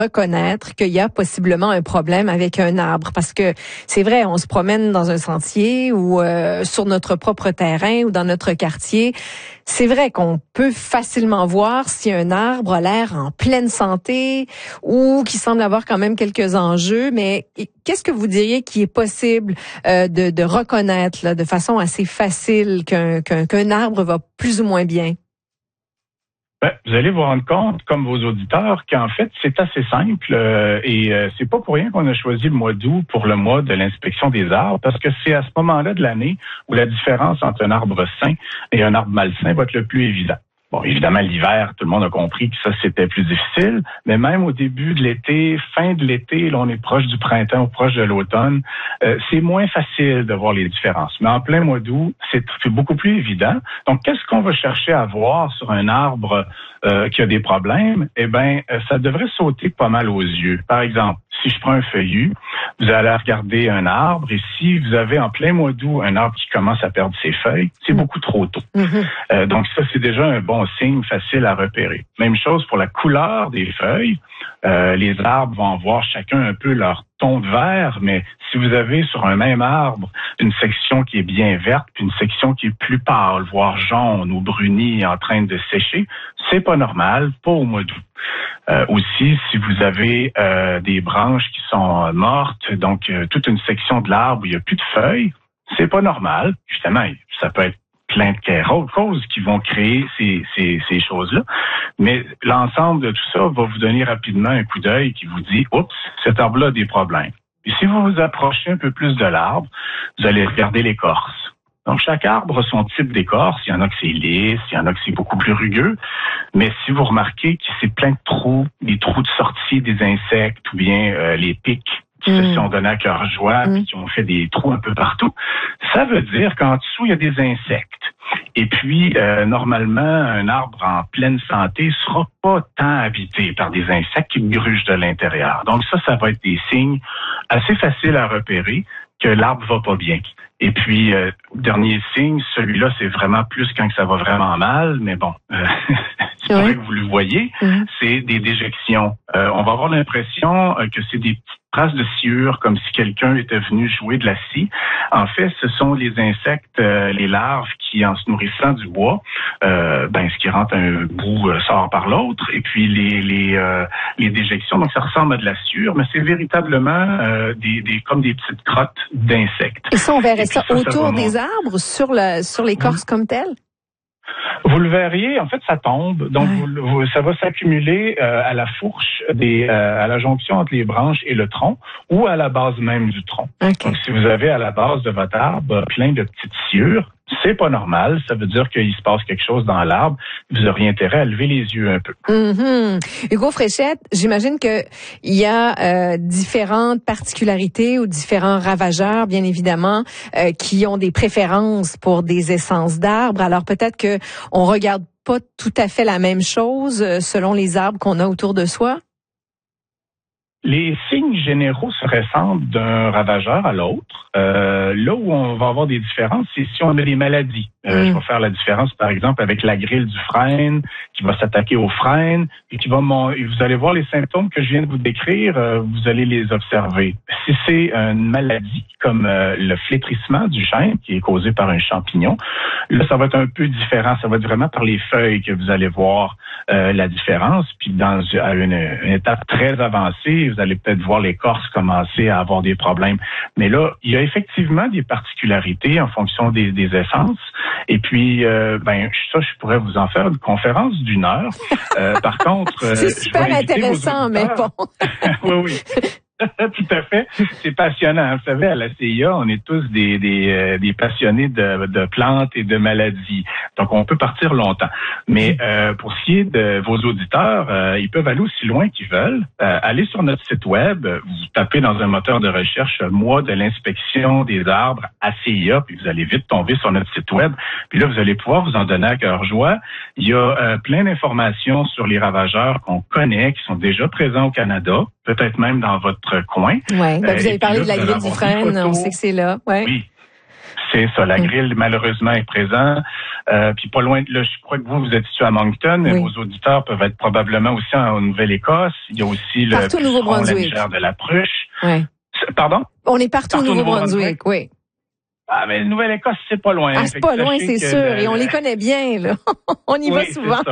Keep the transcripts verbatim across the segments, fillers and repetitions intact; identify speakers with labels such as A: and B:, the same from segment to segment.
A: reconnaître qu'il y a possiblement un problème avec un arbre? Parce que c'est vrai, on se promène dans un sentier ou euh, sur notre propre terrain ou dans notre quartier. C'est vrai qu'on peut facilement voir si un arbre a l'air en pleine santé ou qui semble avoir quand même quelques enjeux. Mais qu'est-ce que vous diriez qui est possible euh, de, de reconnaître là, de façon assez facile qu'un, qu'un, qu'un arbre va plus ou moins bien?
B: Ben, vous allez vous rendre compte, comme vos auditeurs, qu'en fait, c'est assez simple euh, et euh, c'est pas pour rien qu'on a choisi le mois d'août pour le mois de l'inspection des arbres, parce que c'est à ce moment-là de l'année où la différence entre un arbre sain et un arbre malsain va être le plus évident. Bon, évidemment, l'hiver, tout le monde a compris que ça, c'était plus difficile, mais même au début de l'été, fin de l'été, là, on est proche du printemps ou proche de l'automne, euh, c'est moins facile de voir les différences. Mais en plein mois d'août, c'est, c'est beaucoup plus évident. Donc, qu'est-ce qu'on va chercher à voir sur un arbre euh, qui a des problèmes? Eh bien, ça devrait sauter pas mal aux yeux. Par exemple, si je prends un feuillu, vous allez regarder un arbre et si vous avez en plein mois d'août un arbre qui commence à perdre ses feuilles, c'est beaucoup trop tôt. Mm-hmm. Euh, donc ça, c'est déjà un bon signe facile à repérer. Même chose pour la couleur des feuilles. Euh, les arbres vont avoir chacun un peu leur ton de vert, mais si vous avez sur un même arbre une section qui est bien verte puis une section qui est plus pâle, voire jaune ou brunie en train de sécher, c'est pas normal, pas au mois d'août. Euh, aussi, si vous avez euh, des branches qui sont euh, mortes, donc euh, toute une section de l'arbre où il n'y a plus de feuilles, c'est pas normal. Justement, ça peut être plein de causes qui vont créer ces, ces, ces choses-là. Mais l'ensemble de tout ça va vous donner rapidement un coup d'œil qui vous dit « Oups, cet arbre-là a des problèmes ». Et si vous vous approchez un peu plus de l'arbre, vous allez regarder l'écorce. Donc, chaque arbre a son type d'écorce. Il y en a que c'est lisse, il y en a que c'est beaucoup plus rugueux. Mais si vous remarquez que c'est plein de trous, des trous de sortie des insectes ou bien euh, les pics qui mmh. se sont donnés à cœur joie mmh. et qui ont fait des trous un peu partout, ça veut dire qu'en dessous, il y a des insectes. Et puis, euh, normalement, un arbre en pleine santé ne sera pas tant habité par des insectes qui grugent de l'intérieur. Donc ça, ça va être des signes assez faciles à repérer que l'arbre va pas bien. Et puis, euh, dernier signe, celui-là, c'est vraiment plus quand ça va vraiment mal, mais bon, euh, c'est vrai que vous le voyez, mmh. c'est des déjections. Euh, on va avoir l'impression euh, que c'est des petites traces de sciure, comme si quelqu'un était venu jouer de la scie. En fait, ce sont les insectes, euh, les larves qui, en se nourrissant du bois, euh, ben, ce qui rentre un bout euh, sort par l'autre, et puis les les euh, les déjections. Donc, ça ressemble à de la sciure, mais c'est véritablement euh, des, des comme des petites crottes d'insectes.
A: Et ça, on verrait ça, ça autour ça des arbres, sur la sur l'écorce mmh. comme telle?
B: Vous le verriez, en fait, ça tombe. Donc, ouais. vous, vous, ça va s'accumuler euh, à la fourche, des, euh, à la jonction entre les branches et le tronc, ou à la base même du tronc. Okay. Donc, si vous avez à la base de votre arbre plein de petites sciures, c'est pas normal. Ça veut dire qu'il se passe quelque chose dans l'arbre. Vous auriez intérêt à lever les yeux un peu.
A: Mm-hmm. Hugo Fréchette, j'imagine que il y a euh, différentes particularités ou différents ravageurs, bien évidemment, euh, qui ont des préférences pour des essences d'arbres. Alors peut-être que on regarde pas tout à fait la même chose euh, selon les arbres qu'on a autour de soi.
B: Les signes généraux se ressemblent d'un ravageur à l'autre. Euh, là où on va avoir des différences, c'est si on a des maladies. Euh, mmh. Je vais faire la différence, par exemple, avec la grille du frêne, qui va s'attaquer au frêne, et qui va et vous allez voir les symptômes que je viens de vous décrire, euh, vous allez les observer. Si c'est une maladie, comme euh, le flétrissement du chêne, qui est causé par un champignon, là, ça va être un peu différent. Ça va être vraiment par les feuilles que vous allez voir euh, la différence. Puis, dans à une, une étape très avancée, vous allez peut-être voir l'écorce commencer à avoir des problèmes. Mais là, il y a effectivement des particularités en fonction des, des essences. Et puis, euh, ben ça, je pourrais vous en faire une conférence d'une heure. Euh, par contre,
A: euh, c'est super intéressant, mais bon.
B: oui, oui. Tout à fait. C'est passionnant. Vous savez, à la C I A, on est tous des, des, euh, des passionnés de, de plantes et de maladies. Donc, on peut partir longtemps. Mais euh, pour ce qui est de vos auditeurs, euh, ils peuvent aller aussi loin qu'ils veulent. Euh, aller sur notre site web, vous tapez dans un moteur de recherche « Mois de l'inspection des arbres à C I A », puis vous allez vite tomber sur notre site web. Puis là, vous allez pouvoir vous en donner à cœur joie. Il y a euh, plein d'informations sur les ravageurs qu'on connaît, qui sont déjà présents au Canada, peut-être même dans votre coin.
A: Ouais, ben vous avez parlé là, de la grille du frêne, on sait que c'est là. Ouais.
B: Oui. C'est ça, la grille, malheureusement, est présente. Euh, puis pas loin de là, je crois que vous, vous êtes situé à Moncton, mais oui. Vos auditeurs peuvent être probablement aussi en Nouvelle-Écosse. Il y a aussi le
A: partout au Nouveau-Brunswick.
B: La de la Pruche.
A: Oui.
B: Pardon?
A: On est partout, partout au Nouveau-Brunswick, oui.
B: Ah, mais Nouvelle-Écosse, c'est pas loin.
A: Ah, c'est pas loin, c'est sûr. Le... Et on les connaît bien, là. On y oui, va souvent.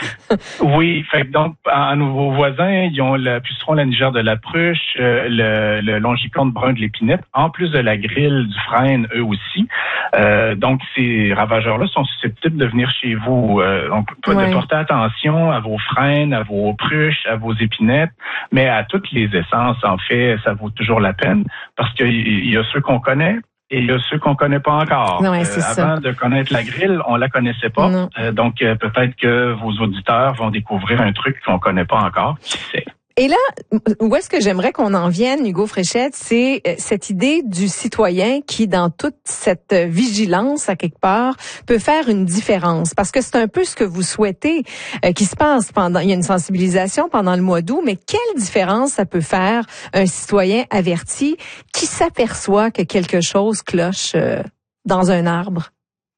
B: Oui, fait donc, à nos voisins, ils ont le puceron, la nigère de la Pruche, euh, le, le longicorne brun de l'épinette, en plus de la grille du frêne, eux aussi. Euh, donc, ces ravageurs-là sont susceptibles de venir chez vous. Euh, donc, ouais. de porter attention à vos frênes, à vos pruches, à vos épinettes, mais à toutes les essences, en fait, ça vaut toujours la peine, parce qu'il y a ceux qu'on connaît, et il y a ceux qu'on connaît pas encore.
A: Ouais, c'est
B: euh, avant
A: ça.
B: de connaître la grille, on la connaissait pas. Euh, donc, euh, peut-être que vos auditeurs vont découvrir un truc qu'on connaît pas encore. Qui sait?
A: Et là, où est-ce que j'aimerais qu'on en vienne, Hugo Fréchette, c'est cette idée du citoyen qui, dans toute cette vigilance, à quelque part, peut faire une différence. Parce que c'est un peu ce que vous souhaitez euh, qui se passe pendant, il y a une sensibilisation pendant le mois d'août, mais quelle différence ça peut faire un citoyen averti qui s'aperçoit que quelque chose cloche euh, dans un arbre?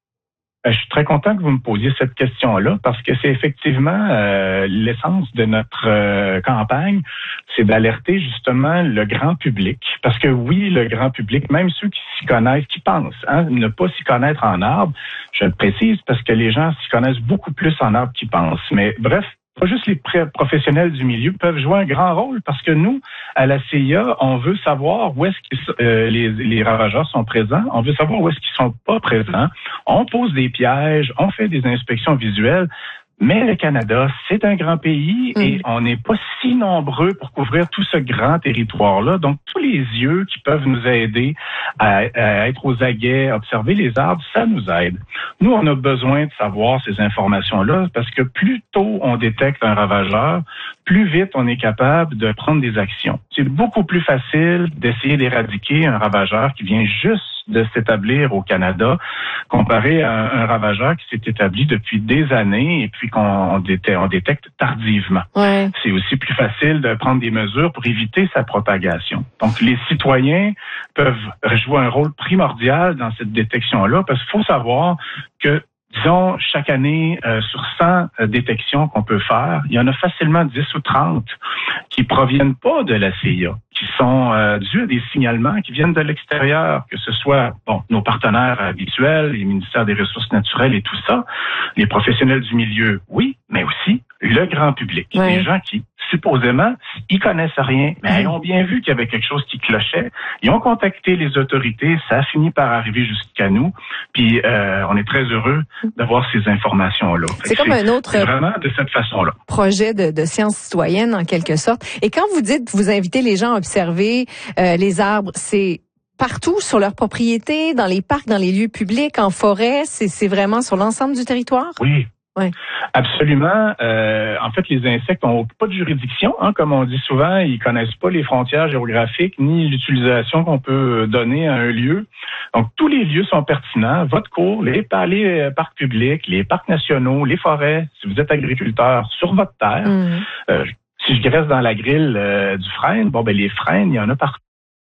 B: Je suis très content que vous me posiez cette question-là parce que c'est effectivement euh, l'essence de notre euh, campagne, c'est d'alerter justement le grand public. Parce que oui, le grand public, même ceux qui s'y connaissent, qui pensent, hein, ne pas s'y connaître en arbre, je le précise parce que les gens s'y connaissent beaucoup plus en arbre qu'ils pensent. Mais bref, pas juste les professionnels du milieu peuvent jouer un grand rôle parce que nous, à la C I A, on veut savoir où est-ce que euh, les, les ravageurs sont présents, on veut savoir où est-ce qu'ils sont pas présents. On pose des pièges, on fait des inspections visuelles. Mais le Canada, c'est un grand pays mmh. et on n'est pas si nombreux pour couvrir tout ce grand territoire-là. Donc, tous les yeux qui peuvent nous aider à, à être aux aguets, à observer les arbres, ça nous aide. Nous, on a besoin de savoir ces informations-là parce que plus tôt on détecte un ravageur, plus vite on est capable de prendre des actions. C'est beaucoup plus facile d'essayer d'éradiquer un ravageur qui vient juste de s'établir au Canada, comparé à un, un ravageur qui s'est établi depuis des années et puis qu'on on détecte, on détecte tardivement.
A: Ouais.
B: C'est aussi plus facile de prendre des mesures pour éviter sa propagation. Donc, les citoyens peuvent jouer un rôle primordial dans cette détection-là parce qu'il faut savoir que disons, chaque année, euh, sur cent euh, détections qu'on peut faire, il y en a facilement dix ou trente qui proviennent pas de la C I A, qui sont euh, dus à des signalements qui viennent de l'extérieur, que ce soit bon nos partenaires habituels, les ministères des Ressources naturelles et tout ça, les professionnels du milieu, oui, mais aussi le grand public,
A: ouais.
B: les gens qui, supposément, ils connaissent rien, mais ils ont bien vu qu'il y avait quelque chose qui clochait. Ils ont contacté les autorités, ça a fini par arriver jusqu'à nous, puis euh, on est très heureux d'avoir ces informations-là.
A: C'est comme un autre
B: c'est vraiment de cette façon-là.
A: Projet de, de sciences citoyennes, en quelque sorte. Et quand vous dites, vous invitez les gens à observer euh, les arbres, c'est partout sur leur propriété, dans les parcs, dans les lieux publics, en forêt, c'est, c'est vraiment sur l'ensemble du territoire?
B: Oui.
A: Oui.
B: Absolument. Euh, en fait, les insectes n'ont pas de juridiction, hein, comme on dit souvent. Ils connaissent pas les frontières géographiques ni l'utilisation qu'on peut donner à un lieu. Donc, tous les lieux sont pertinents. Votre cour, les, les parcs publics, les parcs nationaux, les forêts, si vous êtes agriculteur sur votre terre. Mmh. Euh, si je graisse dans la grille euh, du frêne, bon, ben les frênes, il y en a partout.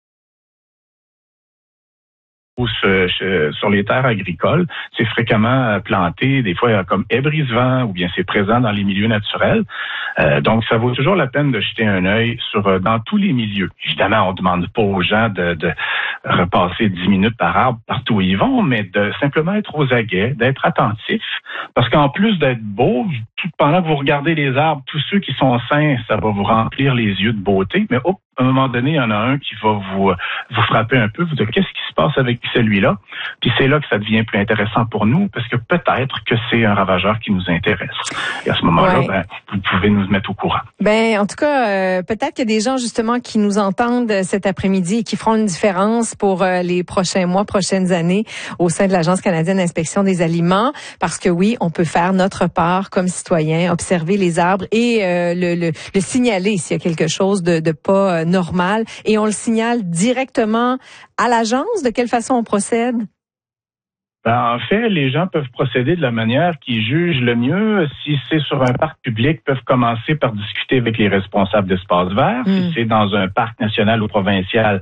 B: Sur les terres agricoles, c'est fréquemment planté, des fois comme hébris-vent ou bien c'est présent dans les milieux naturels. Euh, donc, ça vaut toujours la peine de jeter un œil sur dans tous les milieux. Évidemment, on ne demande pas aux gens de, de repasser dix minutes par arbre partout où ils vont, mais de simplement être aux aguets, d'être attentif. Parce qu'en plus d'être beau, tout, pendant que vous regardez les arbres, tous ceux qui sont sains, ça va vous remplir les yeux de beauté. Mais hop, à un moment donné, il y en a un qui va vous, vous frapper un peu, vous dire qu'est-ce qui se passe avec celui-là. Puis c'est là que ça devient plus intéressant pour nous, parce que peut-être que c'est un ravageur qui nous intéresse. Et à ce moment-là, ouais. ben, vous pouvez nous mettre au courant.
A: Ben, en tout cas, euh, peut-être qu'il y a des gens justement qui nous entendent cet après-midi et qui feront une différence pour euh, les prochains mois, prochaines années au sein de l'Agence canadienne d'inspection des aliments, parce que oui, on peut faire notre part comme citoyen, observer les arbres et euh, le, le, le signaler s'il y a quelque chose de, de pas euh, normal, et on le signale directement à l'agence. De quelle façon on procède?
B: Ben, en fait, les gens peuvent procéder de la manière qu'ils jugent le mieux. Si c'est sur un parc public, peuvent commencer par discuter avec les responsables d'espaces verts. Mmh. Si c'est dans un parc national ou provincial,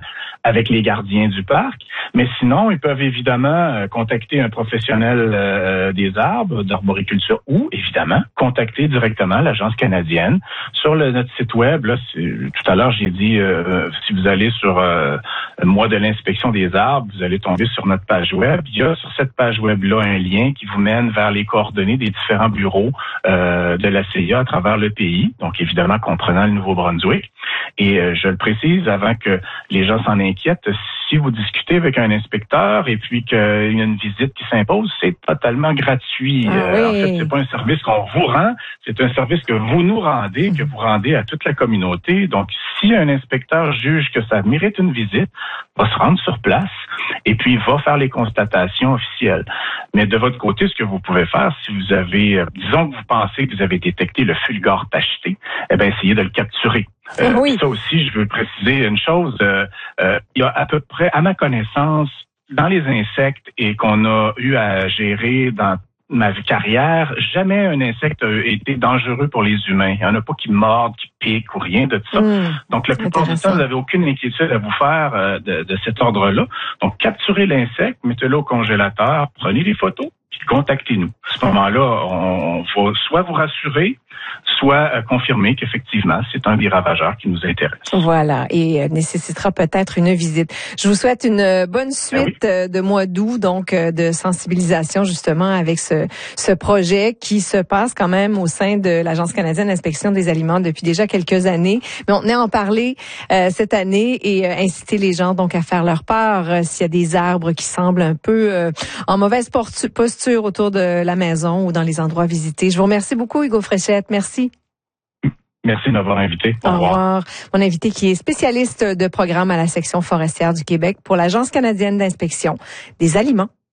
B: avec les gardiens du parc. Mais sinon, ils peuvent évidemment contacter un professionnel euh, des arbres, d'arboriculture, ou évidemment contacter directement l'Agence canadienne. Sur le, notre site web, là, tout à l'heure, j'ai dit, euh, si vous allez sur euh, mois de l'inspection des arbres, vous allez tomber sur notre page web. Il y a sur cette page web-là un lien qui vous mène vers les coordonnées des différents bureaux euh, de la C I A à travers le pays, donc évidemment comprenant le Nouveau-Brunswick. Et euh, je le précise avant que les gens s'en inquiètent, si vous discutez avec un inspecteur et puis qu'il y a une visite qui s'impose, c'est totalement gratuit.
A: Ah,
B: euh,
A: oui.
B: En fait, c'est pas un service qu'on vous rend, c'est un service que vous nous rendez, que vous rendez à toute la communauté. Donc, si un inspecteur juge que ça mérite une visite, va se rendre sur place et puis va faire les constatations officielles. Mais de votre côté, ce que vous pouvez faire, si vous avez, euh, disons que vous pensez que vous avez détecté le fulgore tacheté, eh bien, essayez de le capturer. Euh,
A: oui.
B: Ça aussi, je veux préciser une chose. Euh, euh, il y a à peu près, à ma connaissance, dans les insectes et qu'on a eu à gérer dans ma carrière, jamais un insecte a été dangereux pour les humains. Il n'y en a pas qui mordent, qui piquent ou rien de ça. Mmh, Donc, la plupart du temps, vous n'avez aucune inquiétude à vous faire euh, de, de cet ordre-là. Donc, capturez l'insecte, mettez-le au congélateur, prenez des photos, puis contactez-nous. À ce moment-là, on, on va soit vous rassurer, soit euh, confirmer qu'effectivement, c'est un des ravageurs qui nous intéresse.
A: Voilà, et euh, nécessitera peut-être une visite. Je vous souhaite une euh, bonne suite ben oui. euh, de mois d'août, donc euh, de sensibilisation justement avec ce, ce projet qui se passe quand même au sein de l'Agence canadienne d'inspection des aliments depuis déjà quelques années. Mais on tenait à en parler euh, cette année et euh, inciter les gens donc à faire leur part euh, s'il y a des arbres qui semblent un peu euh, en mauvaise posture autour de la maison ou dans les endroits visités. Je vous remercie beaucoup, Hugo Fréchette. Merci.
B: Merci de m'avoir invité.
A: Au, Au revoir. revoir. Mon invité qui est spécialiste de programme à la section forestière du Québec pour l'Agence canadienne d'inspection des aliments.